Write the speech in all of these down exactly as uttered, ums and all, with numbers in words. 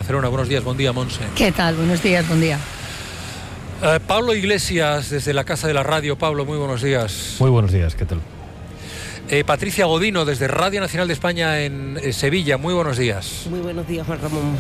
Barcelona. Buenos días, buen día, Monse. ¿Qué tal? Buenos días, buen día. Uh, Pablo Iglesias, desde la Casa de la Radio. Pablo, muy buenos días. Muy buenos días, ¿qué tal? Eh, Patricia Godino, desde Radio Nacional de España en eh, Sevilla. Muy buenos días. Muy buenos días, Juan Ramón.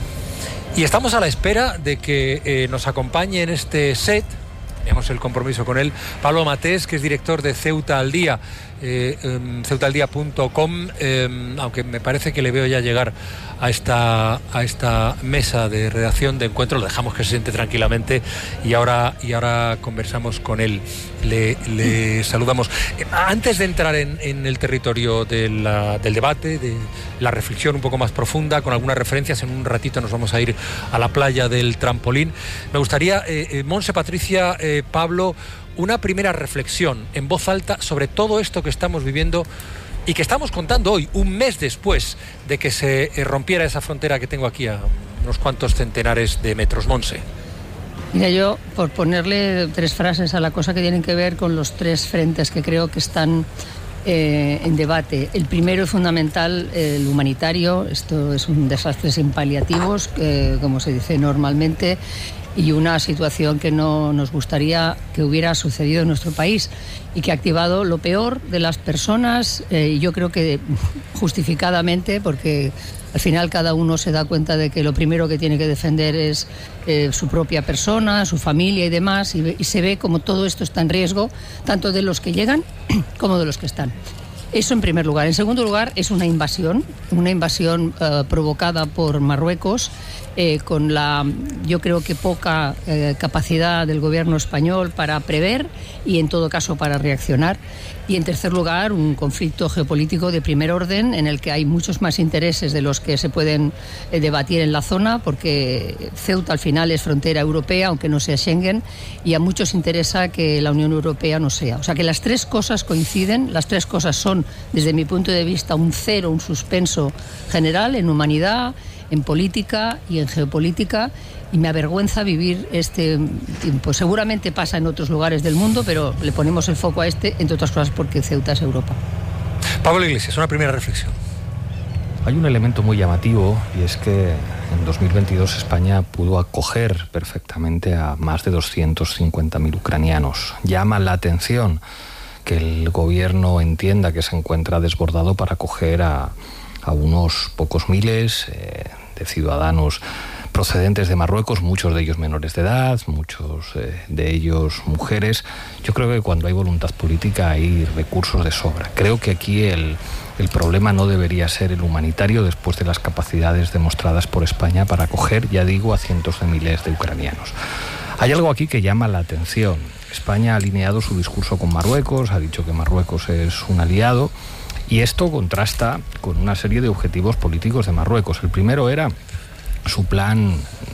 Y estamos a la espera de que eh, nos acompañe en este set, tenemos el compromiso con él, Pablo Matés, que es director de Ceuta al Día, eh, um, ceuta al día punto com, eh, aunque me parece que le veo ya llegar a esta, a esta mesa de redacción de encuentro. Lo dejamos que se siente tranquilamente y ahora, y ahora conversamos con él. Le, le saludamos. Antes de entrar en, en el territorio de la, del debate, de la reflexión un poco más profunda, con algunas referencias, en un ratito nos vamos a ir a la playa del Trampolín. Me gustaría, eh, eh, Monse, Patricia, eh, Pablo, una primera reflexión en voz alta sobre todo esto que estamos viviendo y que estamos contando hoy, un mes después de que se eh, rompiera esa frontera que tengo aquí a unos cuantos centenares de metros. Monse. Mira, yo, por ponerle tres frases a la cosa que tienen que ver con los tres frentes que creo que están eh, en debate. El primero es fundamental, el humanitario. Esto es un desastre sin paliativos, eh, como se dice normalmente, y una situación que no nos gustaría que hubiera sucedido en nuestro país y que ha activado lo peor de las personas, eh, y yo creo que justificadamente, porque al final cada uno se da cuenta de que lo primero que tiene que defender es eh, su propia persona, su familia y demás, y, y se ve como todo esto está en riesgo, tanto de los que llegan como de los que están. Eso en primer lugar. En segundo lugar, es una invasión, una invasión eh, provocada por Marruecos, eh, con la, yo creo que poca eh, capacidad del gobierno español para prever y en todo caso para reaccionar. Y en tercer lugar, un conflicto geopolítico de primer orden en el que hay muchos más intereses de los que se pueden eh, debatir en la zona, porque Ceuta al final es frontera europea, aunque no sea Schengen, y a muchos interesa que la Unión Europea no sea. O sea que las tres cosas coinciden, las tres cosas son, desde mi punto de vista, un cero, un suspenso general en humanidad, en política y en geopolítica, y me avergüenza vivir este tiempo. Seguramente pasa en otros lugares del mundo, pero le ponemos el foco a este, entre otras cosas, porque Ceuta es Europa. Pablo Iglesias, una primera reflexión. Hay un elemento muy llamativo, y es que en dos mil veintidós España pudo acoger perfectamente a más de doscientos cincuenta mil ucranianos. Llama la atención que el gobierno entienda que se encuentra desbordado para acoger a, a unos pocos miles eh, de ciudadanos procedentes de Marruecos, muchos de ellos menores de edad, muchos eh, de ellos mujeres. Yo creo que cuando hay voluntad política hay recursos de sobra. Creo que aquí el, el problema no debería ser el humanitario después de las capacidades demostradas por España para acoger, ya digo, a cientos de miles de ucranianos. Hay algo aquí que llama la atención. España ha alineado su discurso con Marruecos, ha dicho que Marruecos es un aliado, y esto contrasta con una serie de objetivos políticos de Marruecos. El primero era su plan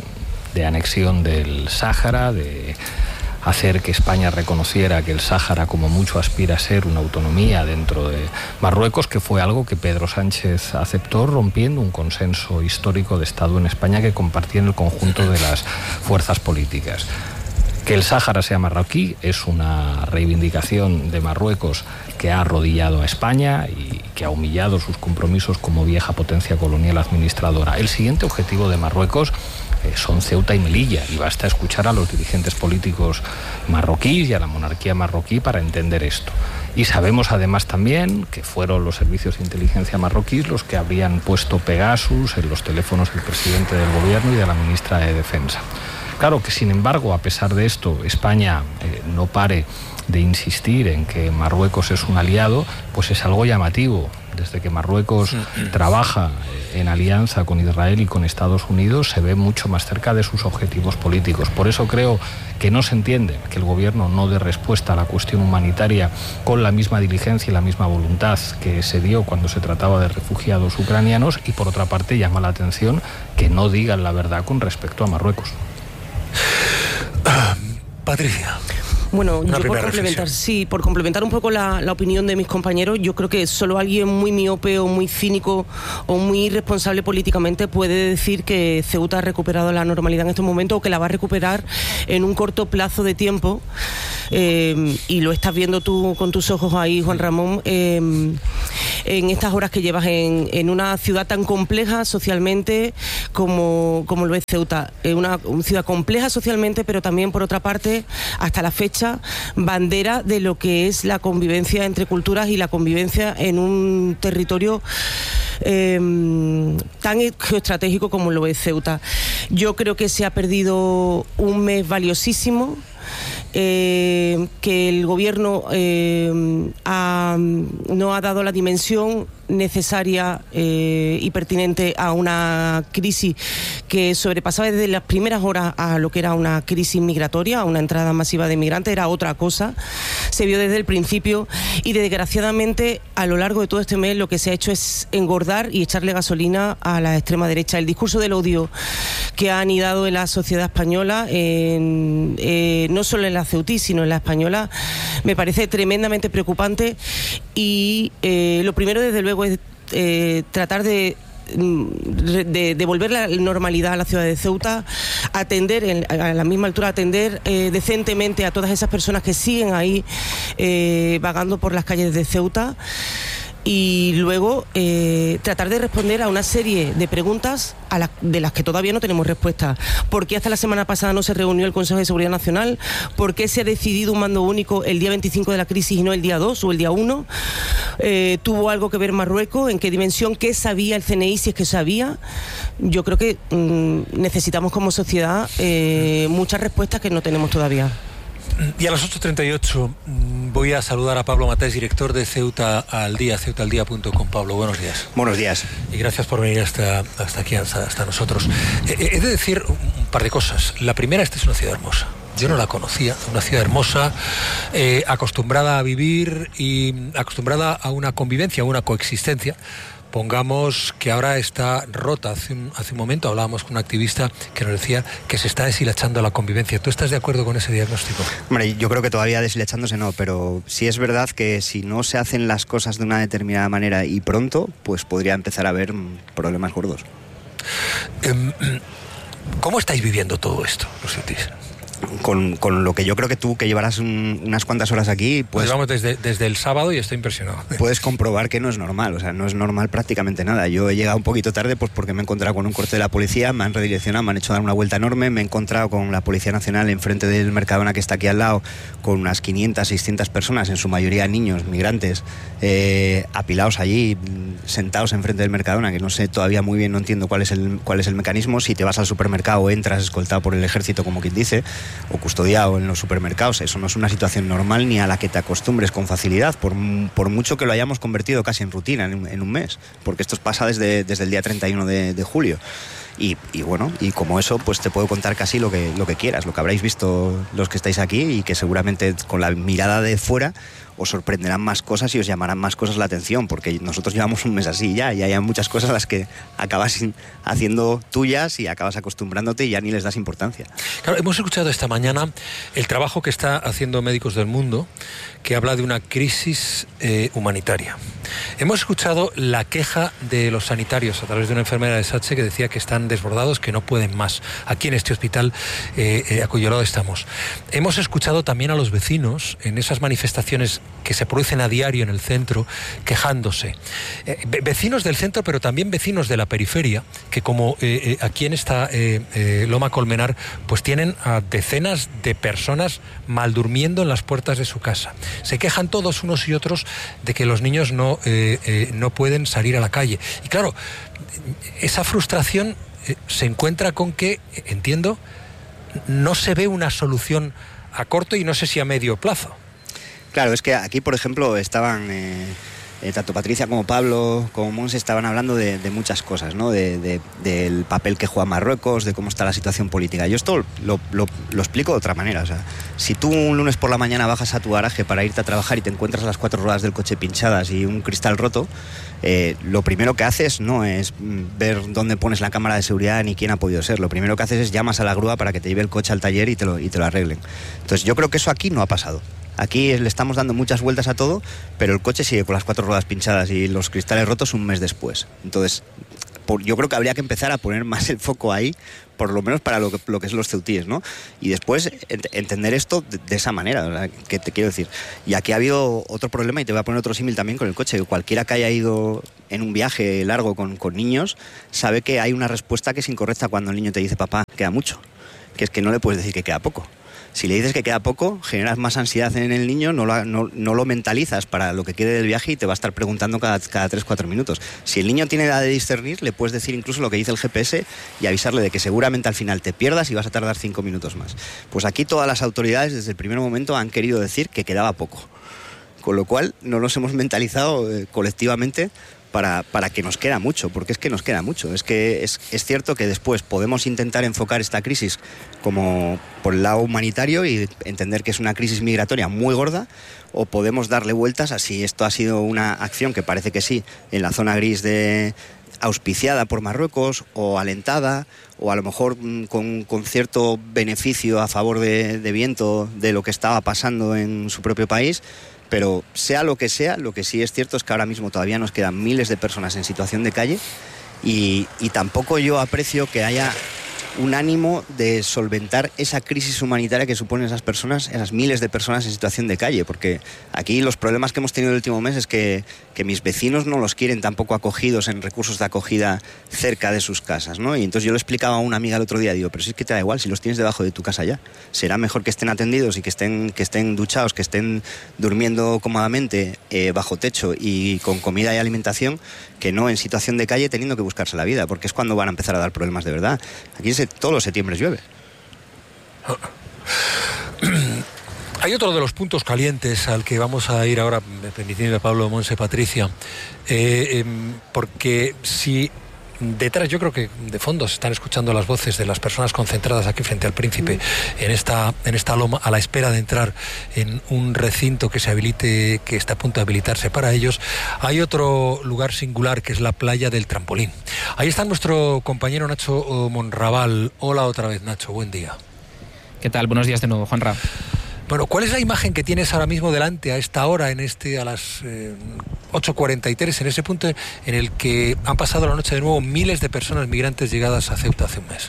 de anexión del Sáhara, de hacer que España reconociera que el Sáhara como mucho aspira a ser una autonomía dentro de Marruecos, que fue algo que Pedro Sánchez aceptó, rompiendo un consenso histórico de Estado en España que compartían el conjunto de las fuerzas políticas. Que el Sáhara sea marroquí es una reivindicación de Marruecos que ha arrodillado a España y que ha humillado sus compromisos como vieja potencia colonial administradora. El siguiente objetivo de Marruecos eh, son Ceuta y Melilla, y basta escuchar a los dirigentes políticos marroquíes y a la monarquía marroquí para entender esto. Y sabemos además también que fueron los servicios de inteligencia marroquíes los que habrían puesto Pegasus en los teléfonos del presidente del gobierno y de la ministra de Defensa. Claro que, sin embargo, a pesar de esto, España eh, no pare de insistir en que Marruecos es un aliado, pues es algo llamativo. Desde que Marruecos trabaja en alianza con Israel y con Estados Unidos, se ve mucho más cerca de sus objetivos políticos. Por eso creo que no se entiende que el gobierno no dé respuesta a la cuestión humanitaria con la misma diligencia y la misma voluntad que se dio cuando se trataba de refugiados ucranianos, y por otra parte llama la atención que no digan la verdad con respecto a Marruecos. Patricia. Bueno, Una yo por complementar, sí, por complementar un poco la, la opinión de mis compañeros, yo creo que solo alguien muy miope o muy cínico o muy irresponsable políticamente puede decir que Ceuta ha recuperado la normalidad en estos momentos o que la va a recuperar en un corto plazo de tiempo. Eh, y lo estás viendo tú con tus ojos ahí, Juan Ramón, eh, en estas horas que llevas en, en una ciudad tan compleja socialmente como, como lo es Ceuta. Eh, una, una ciudad compleja socialmente, pero también, por otra parte, hasta la fecha, bandera de lo que es la convivencia entre culturas y la convivencia en un territorio eh, tan geoestratégico como lo es Ceuta. Yo creo que se ha perdido un mes valiosísimo. Eh, que el gobierno eh, ha, no ha dado la dimensión necesaria eh, y pertinente a una crisis que sobrepasaba desde las primeras horas a lo que era una crisis migratoria, a una entrada masiva de migrantes, era otra cosa, se vio desde el principio y desgraciadamente a lo largo de todo este mes lo que se ha hecho es engordar y echarle gasolina a la extrema derecha. El discurso del odio que ha anidado en la sociedad española, en, eh, no solo en la ceutí, sino en la española, me parece tremendamente preocupante y eh, lo primero desde luego es eh, tratar de de devolver la normalidad a la ciudad de Ceuta, atender en, a la misma altura, atender eh, decentemente a todas esas personas que siguen ahí eh, vagando por las calles de Ceuta. Y luego eh, tratar de responder a una serie de preguntas a la, de las que todavía no tenemos respuesta. ¿Por qué hasta la semana pasada no se reunió el Consejo de Seguridad Nacional? ¿Por qué se ha decidido un mando único el día veinticinco de la crisis y no el día dos o el día uno? Eh, ¿Tuvo algo que ver Marruecos? ¿En qué dimensión? ¿Qué sabía el C N I si es que sabía? Yo creo que mmm, necesitamos como sociedad eh, muchas respuestas que no tenemos todavía. Y a las ocho treinta y ocho voy a saludar a Pablo Matés, director de Ceuta al Día, ceuta al día punto com. Pablo, buenos días. Buenos días. Y gracias por venir hasta, hasta aquí, hasta, hasta nosotros. Eh, he de decir un par de cosas. La primera, esta es una ciudad hermosa. Yo no la conocía, una ciudad hermosa, eh, acostumbrada a vivir y acostumbrada a una convivencia, a una coexistencia. Pongamos que ahora está rota. Hace un, hace un momento hablábamos con un activista que nos decía que se está deshilachando la convivencia. ¿Tú estás de acuerdo con ese diagnóstico? Hombre, yo creo que todavía deshilachándose no, pero sí es verdad que si no se hacen las cosas de una determinada manera y pronto, pues podría empezar a haber problemas gordos. ¿Cómo estáis viviendo todo esto, los ceutíes? Con, con lo que yo creo que tú, que llevarás un, unas cuantas horas aquí, pues... pues vamos desde, desde el sábado y estoy impresionado. Puedes comprobar que no es normal, o sea, no es normal prácticamente nada. Yo he llegado un poquito tarde pues porque me he encontrado con un corte de la policía, me han redireccionado, me han hecho dar una vuelta enorme, me he encontrado con la Policía Nacional enfrente del Mercadona que está aquí al lado, con unas quinientas, seiscientas personas, en su mayoría niños, migrantes, eh, apilados allí, sentados enfrente del Mercadona, que no sé todavía muy bien, no entiendo cuál es el, cuál es el mecanismo. Si te vas al supermercado, entras escoltado por el ejército, como quien dice, o custodiado en los supermercados. Eso no es una situación normal ni a la que te acostumbres con facilidad, por, por mucho que lo hayamos convertido casi en rutina en, en un mes, porque esto pasa desde, desde el día treinta y uno de, de julio. Y, y bueno, y como eso, pues te puedo contar casi lo que, lo que quieras, lo que habréis visto los que estáis aquí y que seguramente con la mirada de fuera os sorprenderán más cosas y os llamarán más cosas la atención, porque nosotros llevamos un mes así ya y hay muchas cosas a las que acabas haciendo tuyas y acabas acostumbrándote y ya ni les das importancia. Claro, hemos escuchado esta mañana el trabajo que está haciendo Médicos del Mundo, que habla de una crisis eh, humanitaria. Hemos escuchado la queja de los sanitarios a través de una enfermera de SATSE que decía que están desbordados, que no pueden más. Aquí en este hospital eh, eh, a cuyo lado estamos. Hemos escuchado también a los vecinos en esas manifestaciones que se producen a diario en el centro, quejándose. Eh, vecinos del centro, pero también vecinos de la periferia, que como eh, eh, aquí en esta eh, eh, Loma Colmenar, pues tienen a decenas de personas maldurmiendo en las puertas de su casa. Se quejan todos unos y otros de que los niños no, eh, eh, no pueden salir a la calle. Y claro, esa frustración eh, se encuentra con que, entiendo, no se ve una solución a corto y no sé si a medio plazo. Claro, es que aquí, por ejemplo, estaban... Eh... eh, tanto Patricia como Pablo, como Monse estaban hablando de, de muchas cosas, ¿no? De, de, del papel que juega Marruecos, de cómo está la situación política. Yo esto lo, lo, lo explico de otra manera. O sea, si tú un lunes por la mañana bajas a tu garaje para irte a trabajar y te encuentras las cuatro ruedas del coche pinchadas y un cristal roto, eh, lo primero que haces no es ver dónde pones la cámara de seguridad ni quién ha podido ser. Lo primero que haces es llamas a la grúa para que te lleve el coche al taller y te lo, y te lo arreglen. Entonces yo creo que eso aquí no ha pasado. Aquí le estamos dando muchas vueltas a todo, pero el coche sigue con las cuatro ruedas pinchadas y los cristales rotos un mes después. Entonces, por, yo creo que habría que empezar a poner más el foco ahí, por lo menos para lo que, lo que es los ceutíes, ¿no? Y después ent- entender esto de, de esa manera, ¿verdad? Que te quiero decir. Y aquí ha habido otro problema, y te voy a poner otro símil también con el coche. Cualquiera que haya ido en un viaje largo con, con niños sabe que hay una respuesta que es incorrecta cuando el niño te dice, papá, queda mucho. Que es que no le puedes decir que queda poco. Si le dices que queda poco, generas más ansiedad en el niño, no lo, no, no lo mentalizas para lo que quede del viaje y te va a estar preguntando cada, cada tres cuatro minutos. Si el niño tiene edad de discernir, le puedes decir incluso lo que dice el G P S y avisarle de que seguramente al final te pierdas y vas a tardar cinco minutos más. Pues aquí todas las autoridades desde el primer momento han querido decir que quedaba poco. Con lo cual no nos hemos mentalizado eh, colectivamente Para, para que nos queda mucho, porque es que nos queda mucho. Es que es, es cierto que después podemos intentar enfocar esta crisis como por el lado humanitario y entender que es una crisis migratoria muy gorda, o podemos darle vueltas a si esto ha sido una acción, que parece que sí, en la zona gris de auspiciada por Marruecos o alentada, o a lo mejor con, con cierto beneficio a favor de, de viento de lo que estaba pasando en su propio país. Pero sea lo que sea, lo que sí es cierto es que ahora mismo todavía nos quedan miles de personas en situación de calle y, y tampoco yo aprecio que haya un ánimo de solventar esa crisis humanitaria que suponen esas personas, esas miles de personas en situación de calle, porque aquí los problemas que hemos tenido el último mes es que, que mis vecinos no los quieren tampoco acogidos en recursos de acogida cerca de sus casas, ¿no? Y entonces yo le explicaba a una amiga el otro día, digo, pero si es que te da igual, si los tienes debajo de tu casa ya, será mejor que estén atendidos y que estén, que estén duchados, que estén durmiendo cómodamente eh, bajo techo y con comida y alimentación, que no en situación de calle teniendo que buscarse la vida, porque es cuando van a empezar a dar problemas de verdad. Aquí se todos los septiembre llueve. Hay otro de los puntos calientes al que vamos a ir ahora, permitidme, Pablo, Monse, Patricia, eh, eh, porque si detrás, yo creo que de fondo se están escuchando las voces de las personas concentradas aquí frente al Príncipe, en esta, en esta loma, a la espera de entrar en un recinto que se habilite, que está a punto de habilitarse para ellos. Hay otro lugar singular que es la playa del Trampolín. Ahí está nuestro compañero Nacho Monraval. Hola otra vez, Nacho, buen día. ¿Qué tal? Buenos días de nuevo, Juanra. Bueno, ¿cuál es la imagen que tienes ahora mismo delante a esta hora, en este a las eh, ocho cuarenta y tres, en ese punto en el que han pasado la noche de nuevo miles de personas migrantes llegadas a Ceuta hace un mes?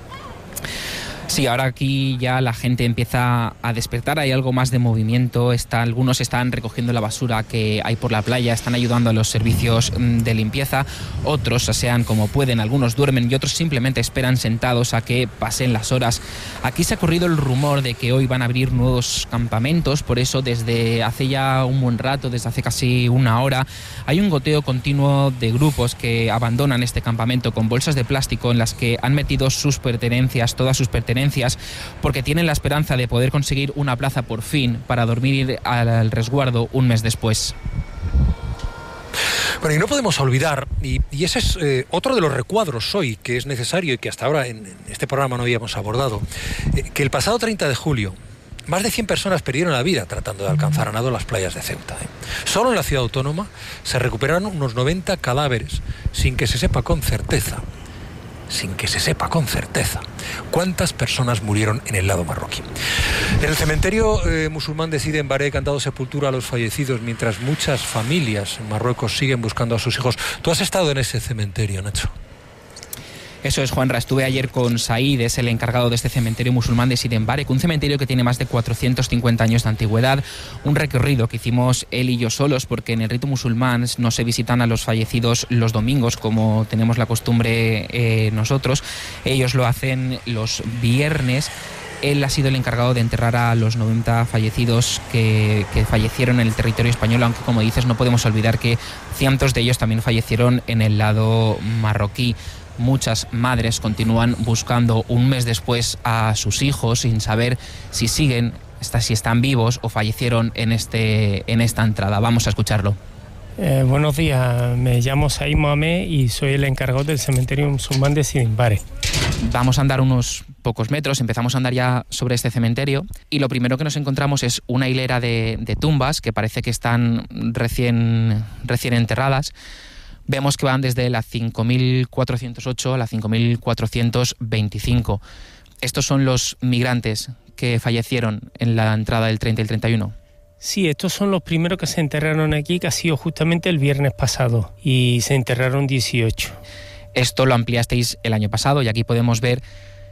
Sí, ahora aquí ya la gente empieza a despertar, hay algo más de movimiento, está, algunos están recogiendo la basura que hay por la playa, están ayudando a los servicios de limpieza, otros asean como pueden, algunos duermen y otros simplemente esperan sentados a que pasen las horas. Aquí se ha corrido el rumor de que hoy van a abrir nuevos campamentos, por eso desde hace ya un buen rato, desde hace casi una hora, hay un goteo continuo de grupos que abandonan este campamento con bolsas de plástico en las que han metido sus pertenencias, todas sus pertenencias, porque tienen la esperanza de poder conseguir una plaza por fin para dormir al resguardo un mes después. Bueno, y no podemos olvidar, y, y ese es eh, otro de los recuadros hoy que es necesario y que hasta ahora en, en este programa no habíamos abordado, eh, que el pasado treinta de julio más de cien personas perdieron la vida tratando de alcanzar a nado las playas de Ceuta. ¿eh? Solo en la ciudad autónoma se recuperaron unos noventa cadáveres sin que se sepa con certeza sin que se sepa con certeza cuántas personas murieron en el lado marroquí. En el cementerio eh, musulmán de Sidi en Barek han dado sepultura a los fallecidos, mientras muchas familias en Marruecos siguen buscando a sus hijos. ¿Tú has estado en ese cementerio, Nacho? Eso es, Juanra. Estuve ayer con Said, es el encargado de este cementerio musulmán de Sidi en Barek, un cementerio que tiene más de cuatrocientos cincuenta años de antigüedad. Un recorrido que hicimos él y yo solos, porque en el rito musulmán no se visitan a los fallecidos los domingos, como tenemos la costumbre eh, nosotros. Ellos lo hacen los viernes. Él ha sido el encargado de enterrar a los noventa fallecidos que, que fallecieron en el territorio español, aunque, como dices, no podemos olvidar que cientos de ellos también fallecieron en el lado marroquí. Muchas madres continúan buscando un mes después a sus hijos sin saber si siguen, si están vivos o fallecieron en, este, en esta entrada. Vamos a escucharlo. Eh, buenos días, me llamo Said Mohamed y soy el encargado del cementerio musulmán de Sidimbare. Vamos a andar unos pocos metros, empezamos a andar ya sobre este cementerio y lo primero que nos encontramos es una hilera de, de tumbas que parece que están recién, recién enterradas. Vemos que van desde la cinco mil cuatrocientos ocho a la cinco mil cuatrocientos veinticinco. Estos son los migrantes que fallecieron en la entrada del treinta y el treinta y uno. Sí, estos son los primeros que se enterraron aquí, que ha sido justamente el viernes pasado, y se enterraron dieciocho. Esto lo ampliasteis el año pasado y aquí podemos ver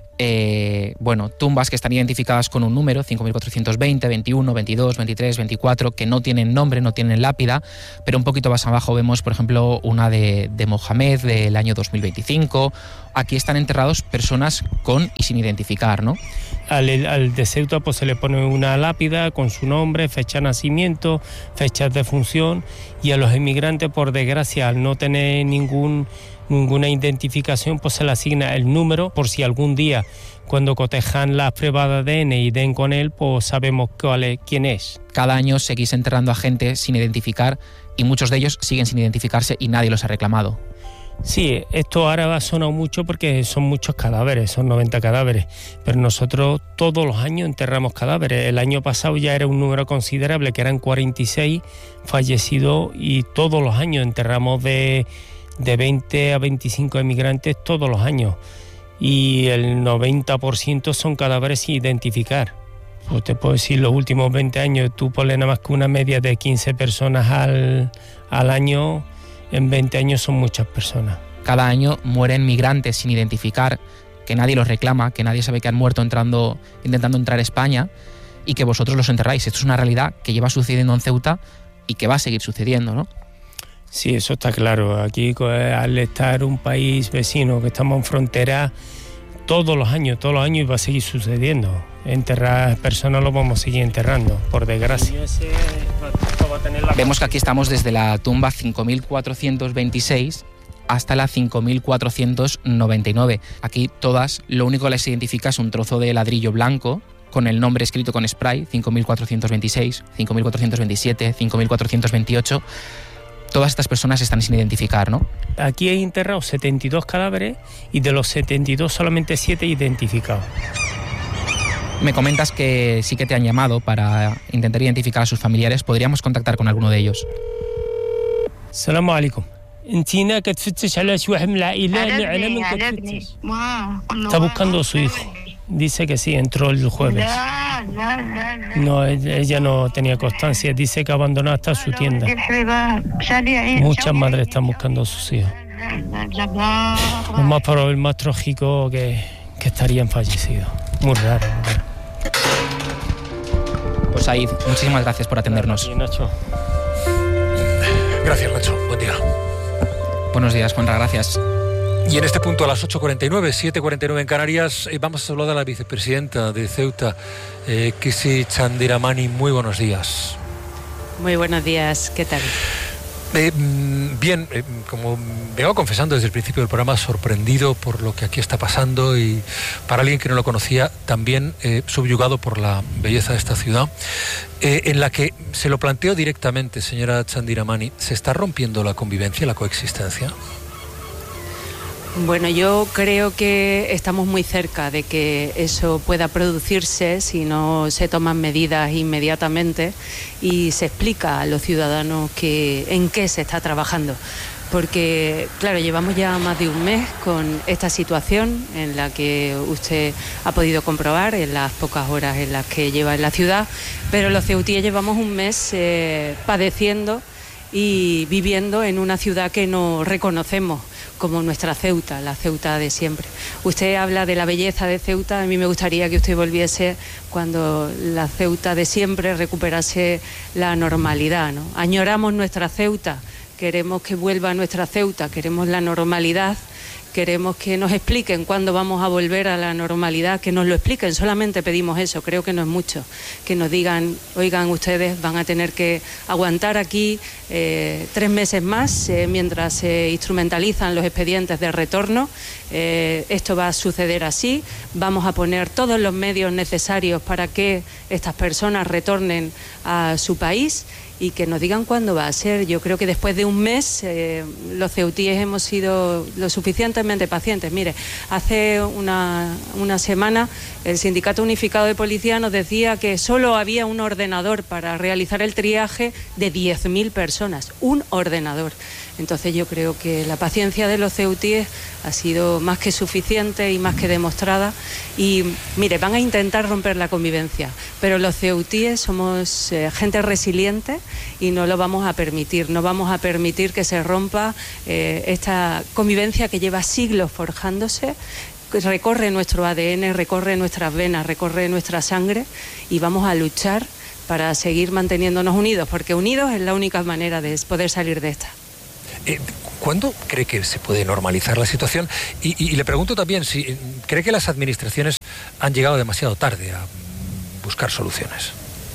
eh, bueno, tumbas que están identificadas con un número, cinco mil cuatrocientos veinte, veintiuno, veintidós, veintitrés, veinticuatro, que no tienen nombre, no tienen lápida, pero un poquito más abajo vemos, por ejemplo, una de, de Mohamed del año dos mil veinticinco. Aquí están enterrados personas con y sin identificar, ¿no? Al, al de Ceuta pues se le pone una lápida con su nombre, fecha de nacimiento, fechas de función, y a los inmigrantes, por desgracia, al no tener ningún, ninguna identificación, pues se le asigna el número, por si algún día, cuando cotejan las pruebas de A D N y den con él, pues sabemos cuál es, quién es. Cada año seguís enterrando a gente sin identificar y muchos de ellos siguen sin identificarse y nadie los ha reclamado. Sí, esto ahora ha sonado mucho porque son muchos cadáveres, son noventa cadáveres, pero nosotros todos los años enterramos cadáveres. El año pasado ya era un número considerable, que eran cuarenta y seis fallecidos, y todos los años enterramos de, de veinte a veinticinco emigrantes todos los años, y el noventa por ciento son cadáveres sin identificar. Pues te puedo decir, los últimos veinte años, tú ponle nada más que una media de quince personas al, al año. En veinte años son muchas personas. Cada año mueren migrantes sin identificar, que nadie los reclama, que nadie sabe que han muerto entrando, intentando entrar a España, y que vosotros los enterráis. Esto es una realidad que lleva sucediendo en Ceuta y que va a seguir sucediendo, ¿no? Sí, eso está claro. Aquí, al estar un país vecino, que estamos en frontera, todos los años, todos los años va a seguir sucediendo. Enterrar personas lo vamos a seguir enterrando, por desgracia. Vemos que aquí estamos desde la tumba cinco mil cuatrocientos veintiséis hasta la cinco mil cuatrocientos noventa y nueve. Aquí todas, lo único que les identifica es un trozo de ladrillo blanco con el nombre escrito con spray, cinco mil cuatrocientos veintiséis, cinco mil cuatrocientos veintisiete, cinco mil cuatrocientos veintiocho. Todas estas personas están sin identificar, ¿no? Aquí hay enterrados setenta y dos cadáveres y de los setenta y dos solamente siete identificados. Me comentas que sí que te han llamado para intentar identificar a sus familiares. ¿Podríamos contactar con alguno de ellos? Salamu alaikum. Entina que tفتش على شي واحد من العائلة نعلم que تفتش. Está buscando a su hijo. Dice que sí, entró el jueves. No, ella no tenía constancia. Dice que abandonó hasta su tienda. Muchas madres están buscando a sus hijos. Lo más probable, más trágico, que, que estarían fallecidos. Muy raro, muy raro. Pues Said, muchísimas gracias por atendernos. Sí, Nacho. Gracias, Nacho. Buen día. Buenos días, Juanra, gracias. Y en este punto a las ocho cuarenta y nueve, siete cuarenta y nueve en Canarias, eh, vamos a saludar a la vicepresidenta de Ceuta, eh, Kisi Chandiramani. Muy buenos días. Muy buenos días, ¿qué tal? Eh, bien, eh, como vengo confesando desde el principio del programa, sorprendido por lo que aquí está pasando, y para alguien que no lo conocía, también eh, subyugado por la belleza de esta ciudad, eh, en la que se lo planteo directamente, señora Chandiramani, ¿se está rompiendo la convivencia, la coexistencia? Bueno, yo creo que estamos muy cerca de que eso pueda producirse si no se toman medidas inmediatamente y se explica a los ciudadanos que, en qué se está trabajando. Porque, claro, llevamos ya más de un mes con esta situación en la que usted ha podido comprobar en las pocas horas en las que lleva en la ciudad, pero los ceutíes llevamos un mes eh, padeciendo y viviendo en una ciudad que no reconocemos como nuestra Ceuta, la Ceuta de siempre. Usted habla de la belleza de Ceuta, a mí me gustaría que usted volviese cuando la Ceuta de siempre recuperase la normalidad, ¿no? Añoramos nuestra Ceuta, queremos que vuelva nuestra Ceuta, queremos la normalidad queremos que nos expliquen cuándo vamos a volver a la normalidad, que nos lo expliquen, solamente pedimos eso, creo que no es mucho, que nos digan, oigan, ustedes van a tener que aguantar aquí eh, tres meses más eh, mientras se instrumentalizan los expedientes de retorno, eh, esto va a suceder así, vamos a poner todos los medios necesarios para que estas personas retornen a su país y que nos digan cuándo va a ser. Yo creo que después de un mes eh, los ceutíes hemos sido lo suficientemente pacientes. Mire, hace una, una semana el Sindicato Unificado de Policía nos decía que solo había un ordenador para realizar el triaje de diez mil personas, un ordenador. Entonces yo creo que la paciencia de los ceutíes ha sido más que suficiente y más que demostrada. Y mire, van a intentar romper la convivencia, pero los ceutíes somos eh, gente resiliente y no lo vamos a permitir. No vamos a permitir que se rompa eh, esta convivencia que lleva siglos forjándose, que recorre nuestro A D N, recorre nuestras venas, recorre nuestra sangre, y vamos a luchar para seguir manteniéndonos unidos, porque unidos es la única manera de poder salir de esta. Eh, ¿Cuándo cree que se puede normalizar la situación? Y, y, y le pregunto también si cree que las administraciones han llegado demasiado tarde a buscar soluciones.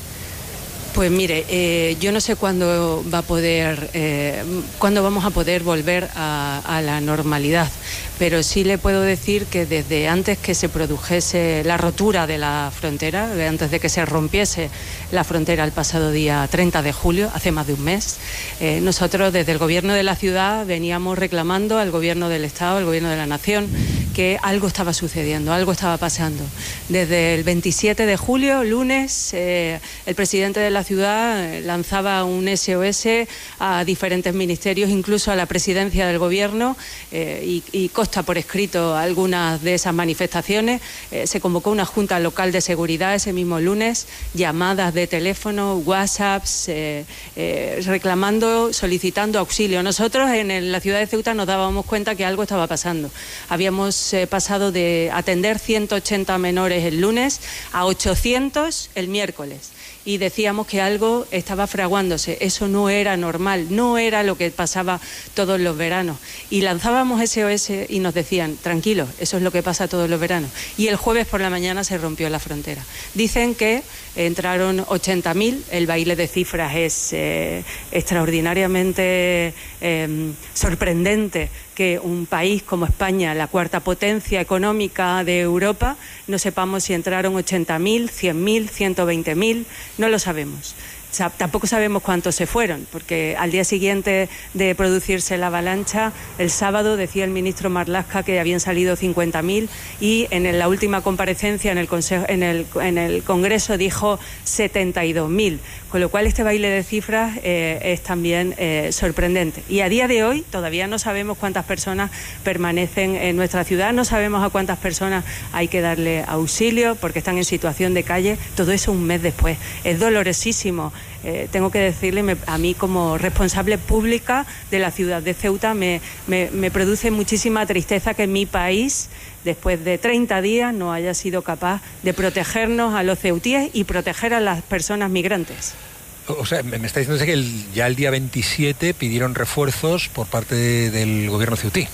Pues mire, eh, yo no sé cuándo va a poder, eh, cuándo vamos a poder volver a, a la normalidad, pero sí le puedo decir que desde antes que se produjese la rotura de la frontera, antes de que se rompiese la frontera el pasado día treinta de julio, hace más de un mes, eh, nosotros desde el Gobierno de la ciudad veníamos reclamando al Gobierno del Estado, al Gobierno de la Nación, que algo estaba sucediendo, algo estaba pasando. Desde el veintisiete de julio, lunes, eh, el presidente de la ciudad lanzaba un S O S a diferentes ministerios, incluso a la presidencia del Gobierno, eh, y, y consta por escrito algunas de esas manifestaciones. Eh, se convocó una junta local de seguridad ese mismo lunes, llamadas de teléfono, WhatsApps, eh, eh, reclamando, solicitando auxilio. Nosotros en el, la ciudad de Ceuta nos dábamos cuenta que algo estaba pasando. Habíamos eh, pasado de atender ciento ochenta menores el lunes a ochocientos el miércoles. Y decíamos que algo estaba fraguándose, eso no era normal, no era lo que pasaba todos los veranos. Y lanzábamos S O S y nos decían, tranquilos, eso es lo que pasa todos los veranos. Y el jueves por la mañana se rompió la frontera. Dicen que entraron ochenta mil, el baile de cifras es eh, extraordinariamente eh, sorprendente que un país como España, la cuarta potencia económica de Europa, no sepamos si entraron ochenta mil, cien mil, ciento veinte mil, no lo sabemos. O sea, tampoco sabemos cuántos se fueron, porque al día siguiente de producirse la avalancha, el sábado decía el ministro Marlaska que habían salido cincuenta mil y en la última comparecencia en el, consejo, en el, en el Congreso dijo setenta y dos mil, con lo cual este baile de cifras eh, es también eh, sorprendente. Y a día de hoy todavía no sabemos cuántas personas permanecen en nuestra ciudad, no sabemos a cuántas personas hay que darle auxilio porque están en situación de calle, todo eso un mes después. Es dolorosísimo. Eh, tengo que decirle, me, a mí como responsable pública de la ciudad de Ceuta me, me, me produce muchísima tristeza que mi país, después de treinta días, no haya sido capaz de protegernos a los ceutíes y proteger a las personas migrantes. O sea, me está diciendo que el, ya el día veintisiete pidieron refuerzos por parte de, del gobierno ceutí.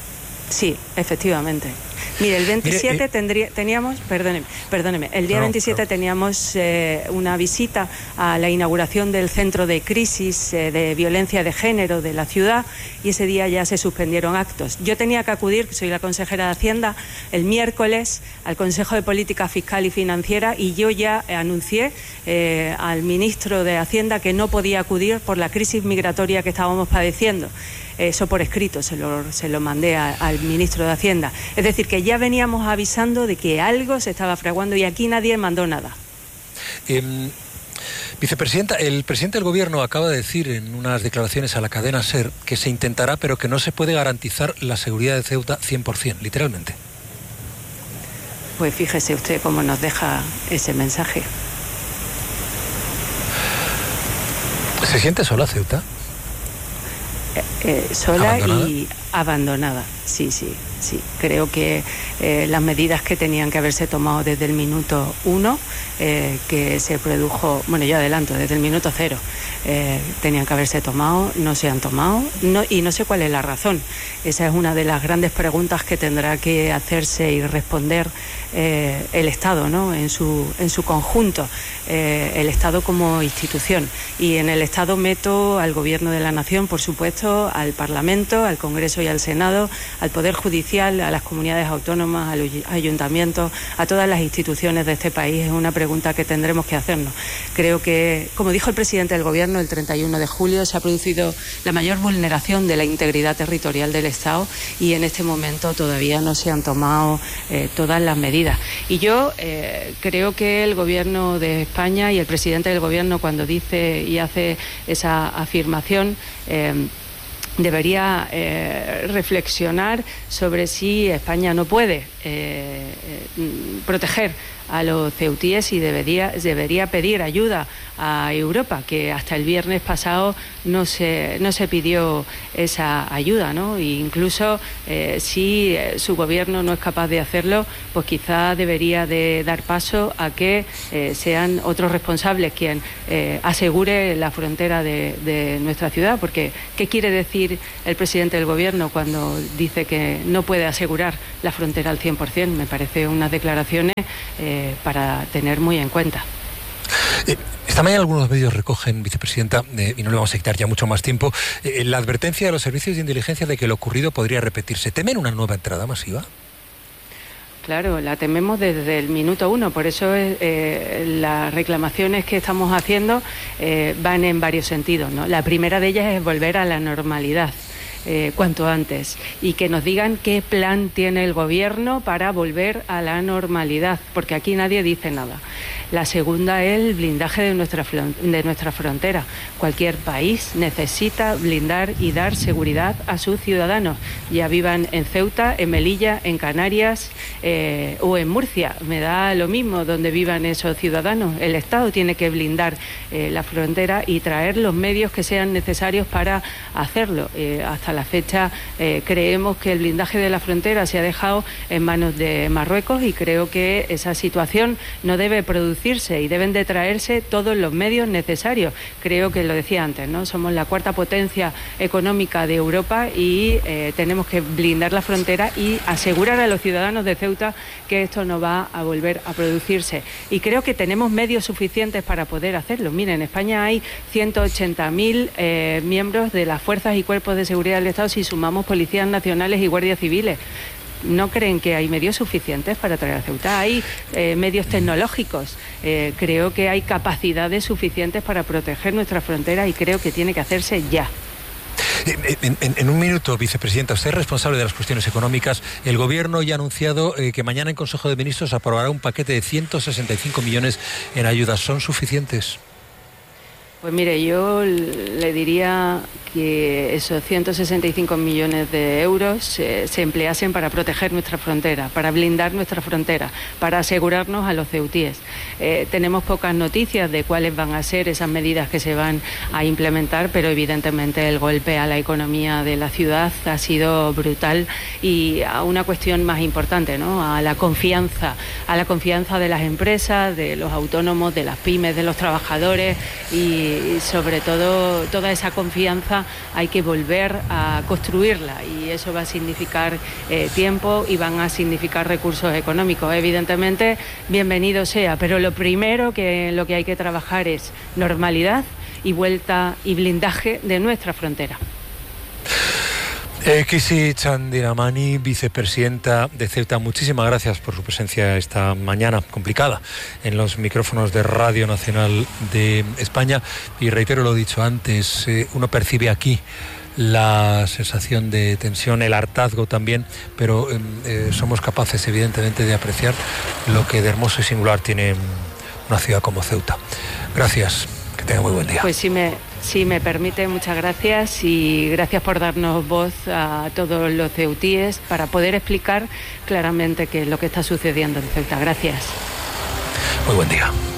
Sí, efectivamente. Mire, el veintisiete Mire, eh, tendría, teníamos, perdóneme, perdóneme, el día no, veintisiete no. teníamos eh, una visita a la inauguración del Centro de Crisis eh, de Violencia de Género de la ciudad y ese día ya se suspendieron actos. Yo tenía que acudir, soy la consejera de Hacienda, el miércoles al Consejo de Política Fiscal y Financiera y yo ya anuncié eh, al ministro de Hacienda que no podía acudir por la crisis migratoria que estábamos padeciendo. Eso por escrito, se lo, se lo mandé a, al ministro de Hacienda. Es decir, que ya veníamos avisando de que algo se estaba fraguando y aquí nadie mandó nada. Eh, vicepresidenta, el presidente del Gobierno acaba de decir en unas declaraciones a la cadena SER que se intentará, pero que no se puede garantizar la seguridad de Ceuta cien por ciento, literalmente. Pues fíjese usted cómo nos deja ese mensaje. ¿Se siente sola Ceuta? Eh, eh, sola ¿Abandonada? y abandonada. sí, sí, sí. Creo que eh, las medidas que tenían que haberse tomado desde el minuto uno, eh, que se produjo, bueno, yo adelanto, desde el minuto cero, eh, tenían que haberse tomado, no se han tomado, no, y no sé cuál es la razón. Esa es una de las grandes preguntas que tendrá que hacerse y responder eh, el Estado, ¿no? En su, en su conjunto, eh, el Estado como institución. Y en el Estado meto al Gobierno de la Nación, por supuesto, al Parlamento, al Congreso y al Senado, al Poder Judicial, a las comunidades autónomas, a los ayuntamientos, a todas las instituciones de este país. Es una pregunta que tendremos que hacernos. Creo que, como dijo el presidente del Gobierno, el treinta y uno de julio se ha producido la mayor vulneración de la integridad territorial del Estado y en este momento todavía no se han tomado eh, todas las medidas. Y yo eh, creo que el Gobierno de España y el presidente del Gobierno, cuando dice y hace esa afirmación, eh, debería eh, reflexionar sobre si España no puede eh, eh, proteger a los ceutíes y debería, debería pedir ayuda a Europa, que hasta el viernes pasado no se, no se pidió esa ayuda, ¿no? E incluso eh, si su gobierno no es capaz de hacerlo, pues quizá debería de dar paso a que eh, sean otros responsables quien eh, asegure la frontera de, de nuestra ciudad, porque ¿qué quiere decir el presidente del gobierno cuando dice que no puede asegurar la frontera al cien por ciento? Me parece unas declaraciones eh, para tener muy en cuenta. Eh, esta mañana algunos medios recogen, vicepresidenta, eh, y no le vamos a quitar ya mucho más tiempo, eh, la advertencia de los servicios de inteligencia de que lo ocurrido podría repetirse. ¿Temen una nueva entrada masiva? Claro, la tememos desde el minuto uno, por eso eh, las reclamaciones que estamos haciendo eh, van en varios sentidos, ¿no? La primera de ellas es volver a la normalidad. Eh, cuanto antes, y que nos digan qué plan tiene el gobierno para volver a la normalidad, porque aquí nadie dice nada. La segunda es el blindaje de nuestra, de nuestra frontera. Cualquier país necesita blindar y dar seguridad a sus ciudadanos, ya vivan en Ceuta, en Melilla, en Canarias eh, o en Murcia. Me da lo mismo donde vivan esos ciudadanos. El Estado tiene que blindar eh, la frontera y traer los medios que sean necesarios para hacerlo. Eh, hasta la fecha eh, creemos que el blindaje de la frontera se ha dejado en manos de Marruecos y creo que esa situación no debe producirse y deben de traerse todos los medios necesarios. Creo que lo decía antes, ¿no? Somos la cuarta potencia económica de Europa y eh, tenemos que blindar la frontera y asegurar a los ciudadanos de Ceuta que esto no va a volver a producirse. Y creo que tenemos medios suficientes para poder hacerlo. Miren, en España hay ciento ochenta mil eh, miembros de las fuerzas y cuerpos de seguridad del Estado si sumamos policías nacionales y guardias civiles. ¿No creen que hay medios suficientes para traer a Ceuta? Hay eh, medios tecnológicos. Eh, creo que hay capacidades suficientes para proteger nuestra frontera y creo que tiene que hacerse ya. En, en, en un minuto, vicepresidenta, usted es responsable de las cuestiones económicas. El Gobierno ya ha anunciado eh, que mañana en Consejo de Ministros aprobará un paquete de ciento sesenta y cinco millones en ayudas. ¿Son suficientes? Pues mire, yo le diría que esos ciento sesenta y cinco millones de euros eh, se empleasen para proteger nuestra frontera, para blindar nuestra frontera, para asegurarnos a los ceutíes. Eh, tenemos pocas noticias de cuáles van a ser esas medidas que se van a implementar, pero evidentemente el golpe a la economía de la ciudad ha sido brutal y a una cuestión más importante, ¿no? A la confianza, a la confianza de las empresas, de los autónomos, de las pymes, de los trabajadores y y sobre todo toda esa confianza hay que volver a construirla y eso va a significar eh, tiempo y van a significar recursos económicos. Evidentemente, bienvenido sea, pero lo primero que lo que hay que trabajar es normalidad y vuelta y blindaje de nuestra frontera. Eh, Kisi Chandiramani, vicepresidenta de Ceuta, muchísimas gracias por su presencia esta mañana complicada en los micrófonos de Radio Nacional de España. Y reitero lo dicho antes, eh, uno percibe aquí la sensación de tensión, el hartazgo también, pero eh, somos capaces evidentemente de apreciar lo que de hermoso y singular tiene una ciudad como Ceuta. Gracias, que tenga muy buen día. Pues sí me... Si me permite, muchas gracias y gracias por darnos voz a todos los ceutíes para poder explicar claramente qué es lo que está sucediendo en Ceuta. Gracias. Muy buen día.